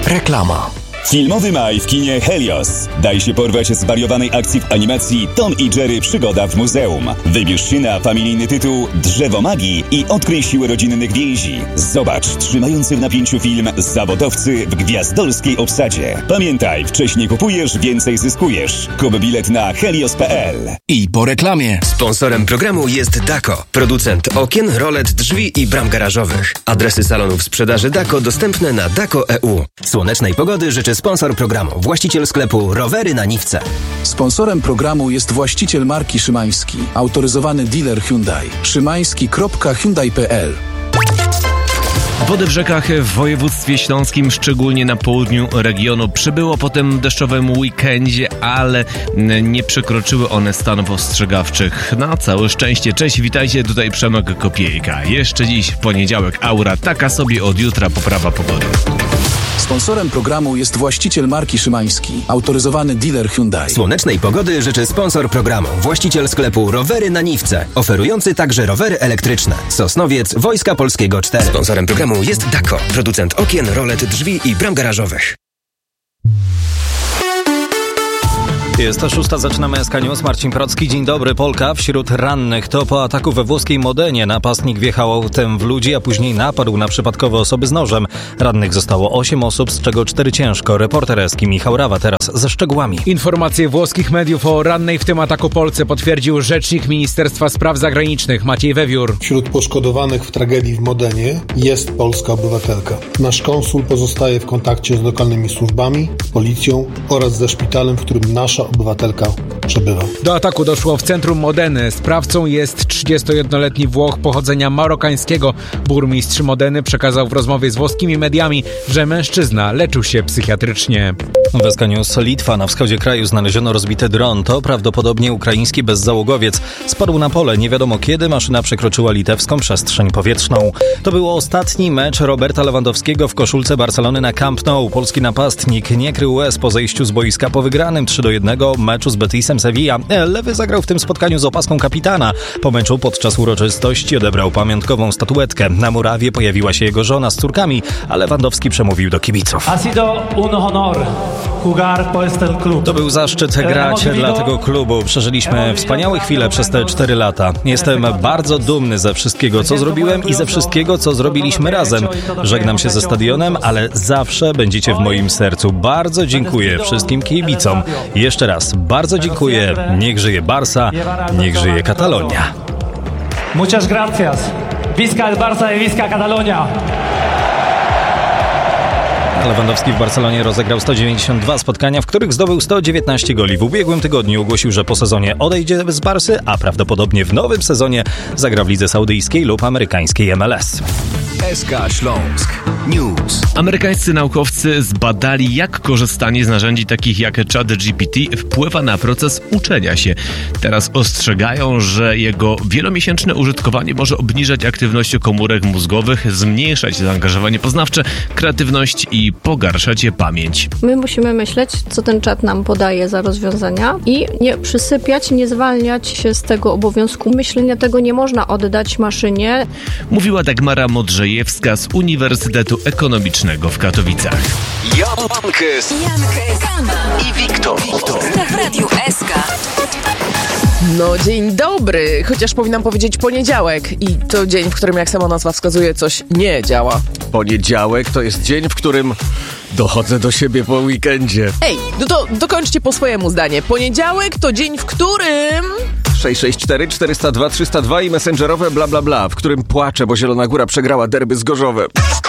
Reklama. Filmowy maj w kinie Helios. Daj się porwać zwariowanej akcji w animacji Tom i Jerry Przygoda w muzeum. Wybierz się na familijny tytuł Drzewo Magii i odkryj siłę rodzinnych więzi. Zobacz trzymający w napięciu film Zawodowcy w gwiazdorskiej obsadzie. Pamiętaj, wcześniej kupujesz, więcej zyskujesz. Kup bilet na helios.pl. I po reklamie. Sponsorem programu jest Dako, producent okien, rolet, drzwi i bram garażowych. Adresy salonów sprzedaży Dako dostępne na dako.eu. Słonecznej pogody życzy sponsor programu, właściciel sklepu Rowery na Niwce. Sponsorem programu jest właściciel marki Szymański, autoryzowany dealer Hyundai. szymański.hyundai.pl. Wody w rzekach w województwie śląskim, szczególnie na południu regionu, przybyło po tym deszczowym weekendzie, ale nie przekroczyły one stanów ostrzegawczych. Na całe szczęście. Cześć, witajcie, tutaj Przemek Kopiejka. Jeszcze dziś w poniedziałek aura taka sobie, od jutra poprawa pogody. Sponsorem programu jest właściciel marki Szymański, autoryzowany dealer Hyundai. Słonecznej pogody życzy sponsor programu, właściciel sklepu Rowery na Niwce, oferujący także rowery elektryczne. Sosnowiec, Wojska Polskiego 4. Sponsorem programu jest Dako, producent okien, rolet, drzwi i bram garażowych. Jest to 6, zaczynamy SK News. Marcin Procki, dzień dobry. Polka wśród rannych. To po ataku we włoskiej Modenie. Napastnik wjechał autem w ludzi, a później napadł na przypadkowe osoby z nożem. Rannych zostało 8 osób, z czego 4 ciężko. Reporter Eski Michał Rawa teraz ze szczegółami. Informacje włoskich mediów o rannej w tym ataku Polce potwierdził rzecznik Ministerstwa Spraw Zagranicznych Maciej Wewiór. Wśród poszkodowanych w tragedii w Modenie jest polska obywatelka. Nasz konsul pozostaje w kontakcie z lokalnymi służbami, z policją oraz ze szpitalem, w którym nasza obywatelka przebywa. Do ataku doszło w centrum Modeny. Sprawcą jest 31-letni Włoch pochodzenia marokańskiego. Burmistrz Modeny przekazał w rozmowie z włoskimi mediami, że mężczyzna leczył się psychiatrycznie. W SK News. Litwa. Na wschodzie kraju znaleziono rozbity dron. To prawdopodobnie ukraiński bezzałogowiec. Spadł na pole. Nie wiadomo kiedy maszyna przekroczyła litewską przestrzeń powietrzną. To był ostatni mecz Roberta Lewandowskiego w koszulce Barcelony na Camp Nou. Polski napastnik nie krył łez po zejściu z boiska po wygranym 3-1 meczu z Betisem Sevilla. Lewy zagrał w tym spotkaniu z opaską kapitana. Po meczu podczas uroczystości odebrał pamiątkową statuetkę. Na murawie pojawiła się jego żona z córkami, a Lewandowski przemówił do kibiców. To był zaszczyt grać dla tego klubu. Przeżyliśmy wspaniałe chwile przez te 4 lata. Jestem bardzo dumny ze wszystkiego, co zrobiłem i ze wszystkiego, co zrobiliśmy razem. Żegnam się ze stadionem, ale zawsze będziecie w moim sercu. Bardzo dziękuję wszystkim kibicom. Jeszcze raz bardzo dziękuję. Niech żyje Barça, niech żyje Katalonia. Muchas gracias. Visca el Barça y visca Catalonia. Lewandowski w Barcelonie rozegrał 192 spotkania, w których zdobył 119 goli. W ubiegłym tygodniu ogłosił, że po sezonie odejdzie z Barsy, a prawdopodobnie w nowym sezonie zagra w lidze saudyjskiej lub amerykańskiej MLS. SK Śląsk News. Amerykańscy naukowcy zbadali, jak korzystanie z narzędzi takich jak ChatGPT wpływa na proces uczenia się. Teraz ostrzegają, że jego wielomiesięczne użytkowanie może obniżać aktywność komórek mózgowych, zmniejszać zaangażowanie poznawcze, kreatywność i pogarszać pamięć. My musimy myśleć, co ten czat nam podaje za rozwiązania i nie przysypiać, nie zwalniać się z tego obowiązku myślenia. Tego nie można oddać maszynie. Mówiła Dagmara Modrzejewska z Uniwersytetu Ekonomicznego w Katowicach. Jankes i Wiktor w Radiu SK. No dzień dobry, chociaż powinnam powiedzieć poniedziałek i to dzień, w którym, jak sama nazwa wskazuje, coś nie działa. Poniedziałek to jest dzień, w którym dochodzę do siebie po weekendzie. Ej, no to dokończcie po swojemu zdanie. Poniedziałek to dzień, w którym... 664 402 302 i messengerowe bla bla bla, w którym płaczę, bo Zielona Góra przegrała derby z Gorzowem.